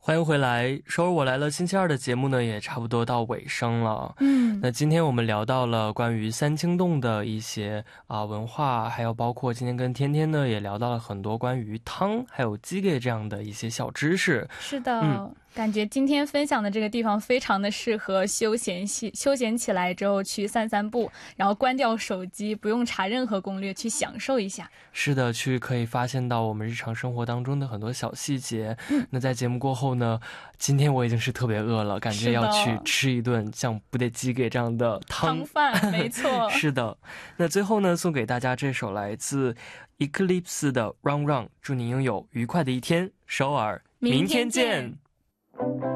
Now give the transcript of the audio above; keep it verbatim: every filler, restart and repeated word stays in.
欢迎回来，首尔我来了星期二的节目呢也差不多到尾声了。 嗯， 那今天我们聊到了关于三清洞的一些啊、文化，还有包括今天跟天天呢也聊到了很多关于汤还有鸡给这样的一些小知识。 是的、 嗯感觉今天分享的这个地方非常的适合休闲系休闲起来之后去散散步，然后关掉手机，不用查任何攻略，去享受一下。 是的，去可以发现到我们日常生活当中的很多小细节。那在节目过后呢，今天我已经是特别饿了，感觉要去吃一顿像不得鸡给这样的汤汤饭，没错。 是的，那最后呢，送给大家这首来自 Eclipse 的 Run Run， 祝您拥有愉快的一天，首尔，明天见。